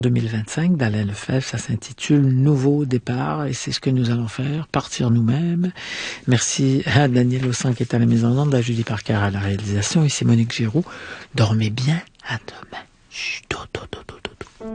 2025 d'Alain Lefebvre, ça s'intitule Nouveau départ et c'est ce que nous allons faire, partir nous-mêmes. Merci à Daniel Ossan qui est à la mise en onde, à Julie Parker à la réalisation, ici Monique Giroux. Dormez bien, à demain. Chut,